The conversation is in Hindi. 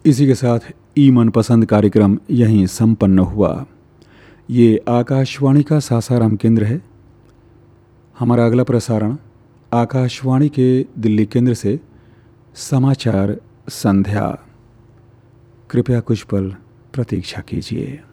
इसी के साथ ई मनपसंद कार्यक्रम यहीं संपन्न हुआ। ये आकाशवाणी का सासाराम केंद्र है। हमारा अगला प्रसारण आकाशवाणी के दिल्ली केंद्र से समाचार संध्या। कृपया कुछ पल प्रतीक्षा कीजिए।